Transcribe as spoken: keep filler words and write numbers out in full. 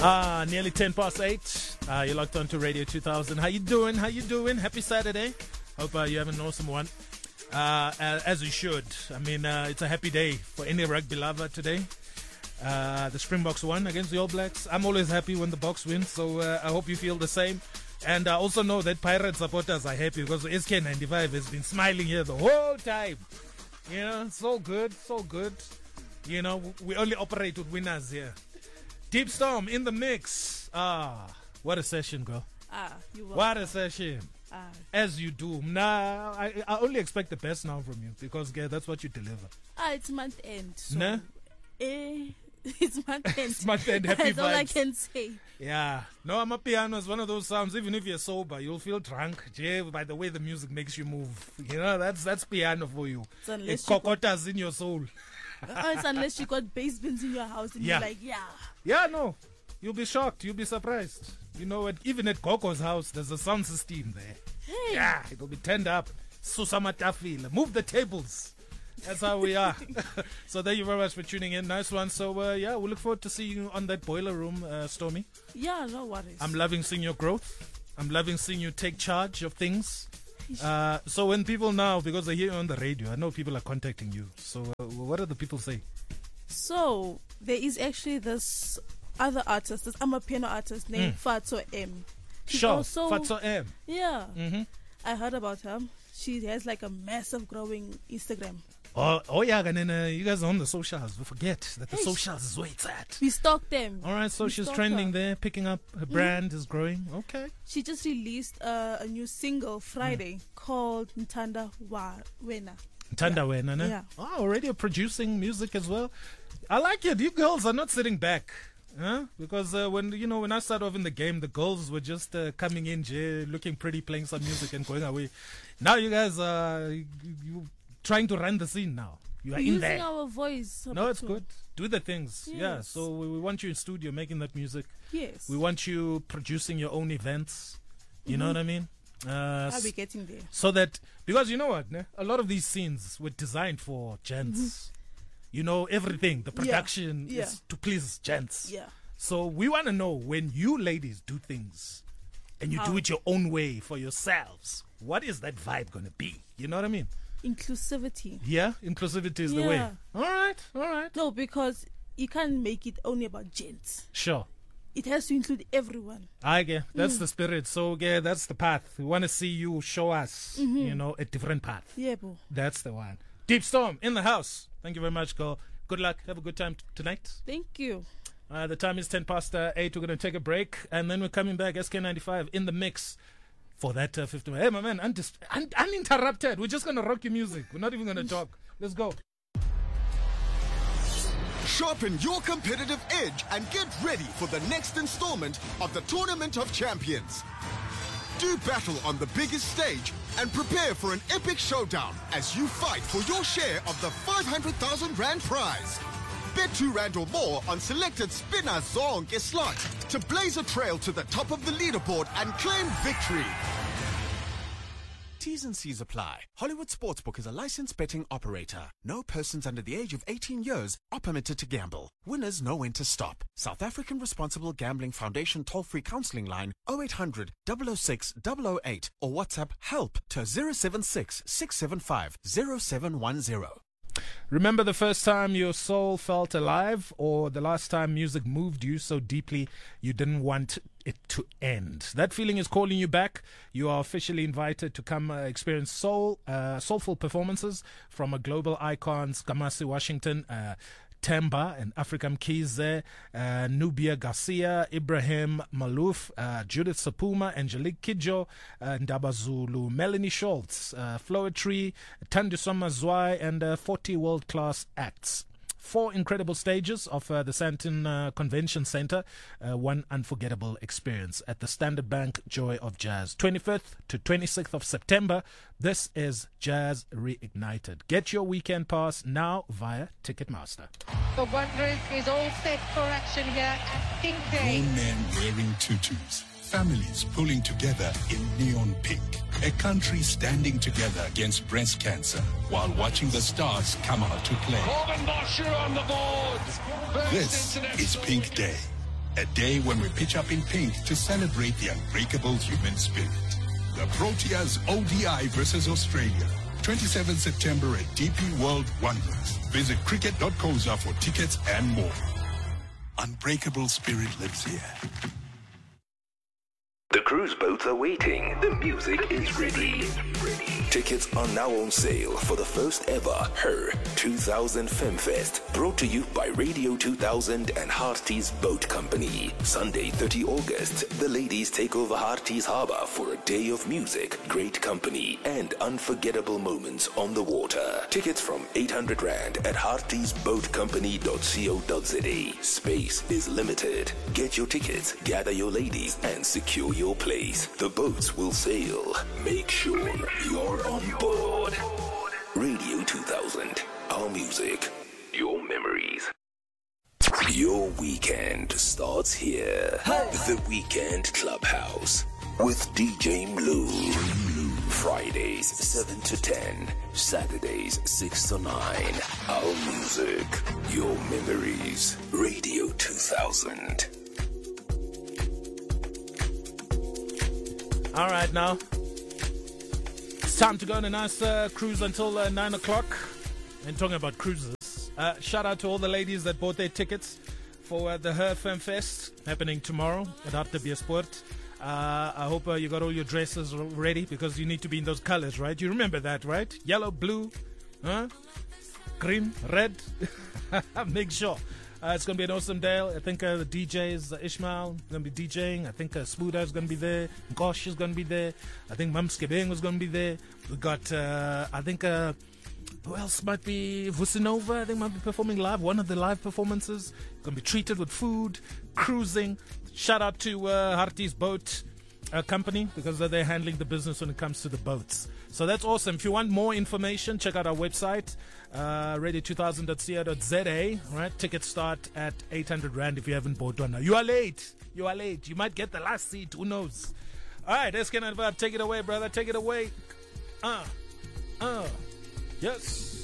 Ah, nearly ten past eight. Uh, you're locked on to Radio two thousand. How you doing? How you doing? Happy Saturday. Hope uh, you have an awesome one. Uh, as you should. I mean, uh, it's a happy day for any rugby lover today. Uh, the Springboks won against the All Blacks. I'm always happy when the Boks win, so uh, I hope you feel the same. And I also know that Pirate supporters are happy because S K ninety-five has been smiling here the whole time. You know, so good, so good. You know, we only operate with winners here. Deep Storm in the mix. Ah, what a session, girl. Ah, you will. What a session. Ah. As you do. Nah, I, I only expect the best now from you because, girl, that's what you deliver. Ah, it's month end. So, nah? eh, it's month end. It's month end. Happy That's vibes. all I can say. Yeah. No, I'm a piano is one of those sounds. Even if you're sober, you'll feel drunk. Jay, by the way the music makes you move. You know, that's that's piano for you. It cocotas in your soul. Oh, it's unless you got bass bins in your house and yeah. you're like, yeah. Yeah, no. You'll be shocked. You'll be surprised. You know, at, even at Coco's house, there's a sound system there. Hey. Yeah, it'll be turned up. Susama tafila. Move the tables. That's how we are. So thank you very much for tuning in. Nice one. So, uh, yeah, we look forward to seeing you on that boiler room, uh, Stormy. Yeah, no worries. I'm loving seeing your growth. I'm loving seeing you take charge of things. Uh, so when people now, because I hear you on the radio, I know people are contacting you. So uh, what do the people say? So there is actually this other artist, this I'm a piano artist named mm. Fatso M. She's sure, also, Fatso M. Yeah. Mm-hmm. I heard about her. She has like a massive growing Instagram. Oh, oh yeah, and then uh, you guys are on the socials. Don't forget that the hey, socials is where it's at. We stalked them. All right, so we she's trending her. there, picking up. Her brand mm-hmm. is growing. Okay. She just released uh, a new single Friday mm. called Ntanda Wena. Ntanda yeah. Wena, ne? Yeah. Oh, already producing music as well. I like it. You girls are not sitting back. Huh? Because uh, when you know when I started off in the game, the girls were just uh, coming in, jay, looking pretty, playing some music and going away. Now you guys are you, you trying to run the scene now. You are We're in using there. our voice. No, it's good. Do the things. Yes. Yeah. So we, we want you in studio making that music. Yes. We want you producing your own events. You mm-hmm. know what I mean? Uh, I'll be getting there. So that because you know what, ne? A lot of these scenes were designed for gents. Mm-hmm. You know, everything. The production yeah. is yeah. to please gents. Yeah. So we want to know when you ladies do things and you How? do it your own way for yourselves, what is that vibe going to be? You know what I mean? Inclusivity. Yeah, inclusivity is yeah. the way. All right, all right. No, because you can't make it only about gents. Sure. It has to include everyone. I get that's mm. the spirit. So yeah, that's the path. We want to see you show us, mm-hmm. you know, a different path. Yeah, bro. That's the one. Deep Storm in the house. Thank you very much, girl. Good luck. Have a good time t- tonight. Thank you. Uh, the time is ten past uh, eight. We're going to take a break, and then we're coming back. S K ninety-five in the mix for that uh, fifty. Hey, my man, undis- un- uninterrupted. We're just going to rock your music. We're not even going to talk. Let's go. Sharpen your competitive edge and get ready for the next installment of the Tournament of Champions. Do battle on the biggest stage and prepare for an epic showdown as you fight for your share of the five hundred thousand Rand prize. Bet two Rand or more on selected spinner zonke slot to blaze a trail to the top of the leaderboard and claim victory. T's and C's apply. Hollywood Sportsbook is a licensed betting operator. No persons under the age of eighteen years are permitted to gamble. Winners know when to stop. South African Responsible Gambling Foundation toll-free counseling line oh eight hundred, double oh six, double oh eight or WhatsApp help to zero seven six, six seven five, zero seven one zero. Remember the first time your soul felt alive, or the last time music moved you so deeply you didn't want it to end? That feeling is calling you back. You are officially invited to come uh, experience soul, uh, soulful performances from a global icons, Kamasi Washington, uh, Temba and African Kize, uh, Nubia Garcia, Ibrahim Malouf, uh, Judith Sapuma, Angelique Kidjo, uh, Ndaba Zulu, Melanie Schultz, uh, Floetry, Tandisoma Zwai, and uh, forty world-class acts. Four incredible stages of uh, the Sandton uh, Convention Center. Uh, one unforgettable experience at the Standard Bank Joy of Jazz. twenty-fifth to twenty-sixth of September. This is Jazz Reignited. Get your weekend pass now via Ticketmaster. The Wanderers is all set for action here at Pink Day. Grown men wearing tutus. Families pulling together in neon pink. A country standing together against breast cancer while watching the stars come out to play. Morgan Bosher on the board. This is Pink Day. A day when we pitch up in pink to celebrate the unbreakable human spirit. The Proteas O D I versus Australia. twenty-seventh September at D P World Wonders. Visit cricket dot co za for tickets and more. Unbreakable spirit lives here. The cruise boats are waiting. The music is ready. Tickets are now on sale for the first ever Her two thousand FemFest, brought to you by Radio two thousand and Hearties Boat Company. Sunday, thirtieth August, the ladies take over Hearties Harbour for a day of music, great company, and unforgettable moments on the water. Tickets from eight hundred rand at hearties boat company dot co dot za. Space is limited. Get your tickets, gather your ladies, and secure your place. The boats will sail. Make sure you're on board. Radio two thousand. Our music. Your memories. Your weekend starts here. Hey. The Weekend Clubhouse with D J Blue. Fridays seven to ten. Saturdays six to nine. Our music. Your memories. Radio two thousand. All right, now it's time to go on a nice uh, cruise until uh, nine o'clock. And talking about cruises, uh, shout out to all the ladies that bought their tickets for uh, the Her Fem Fest happening tomorrow at Hartbeespoort. Uh, I hope uh, you got all your dresses ready, because you need to be in those colors, right? You remember that, right? Yellow, blue, huh? Green, red. Make sure. Uh, it's going to be an awesome day. I think uh, the D J is uh, Ishmael going to be DJing. I think uh, Spuda is going to be there. Gosh is going to be there. I think Mam Skebeng was going to be there. We got, uh, I think, uh, who else might be? Vusinova, I think, might be performing live. One of the live performances. Going to be treated with food, cruising. Shout out to uh, Hearties Boat uh, Company, because uh, they're handling the business when it comes to the boats. So that's awesome. If you want more information, check out our website, uh, radio two thousand dot co dot za. Right? Tickets start at eight hundred rand if you haven't bought one now. You are late. You are late. You might get the last seat. Who knows? All right, let's get it. Take it away, brother. Take it away. Uh, uh, yes.